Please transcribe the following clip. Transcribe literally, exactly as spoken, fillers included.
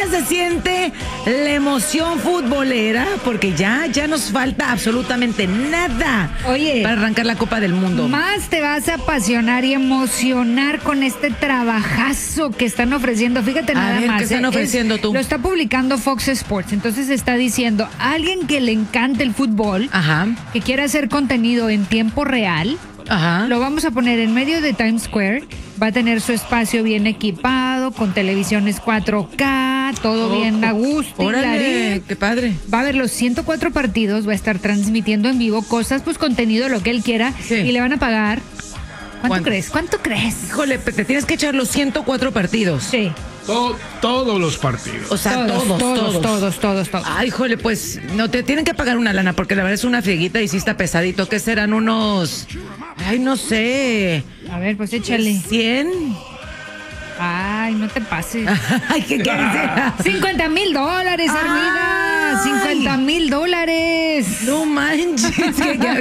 ya se siente la emoción futbolera, porque ya, ya nos falta absolutamente nada Oye, para arrancar la Copa del Mundo. Más te vas a apasionar y emocionar con este trabajazo que están ofreciendo. Fíjate A nada ver, más. ¿qué están eh, ofreciendo es- tú? Lo está publicando Fox Sports. Entonces está diciendo, alguien que le encante el fútbol, Ajá, que quiera hacer contenido en tiempo real, ajá. lo vamos a poner en medio de Times Square. Va a tener su espacio bien equipado, con televisiones cuatro K, todo Oh, bien a oh, gusto. y Órale, clarito. qué padre. Va a haber los ciento cuatro partidos, va a estar transmitiendo en vivo cosas, pues contenido, lo que él quiera, Sí. y le van a pagar. ¿Cuánto ¿Cuánto? crees? ¿Cuánto crees? Híjole, te tienes que echar los ciento cuatro partidos. Sí. To- todos los partidos. O sea, todos, todos, todos, todos, todos, todos. Ay, híjole, pues no te tienen que pagar una lana porque la verdad es una frieguita y sí está pesadito. ¿Qué serán unos? Ay, no sé. A ver, pues échale. ¿cien? Ay, no te pases. Ay, ¿qué quieres decir? cincuenta mil dólares, Armida. Ay. cincuenta mil dólares. No manches. que- que-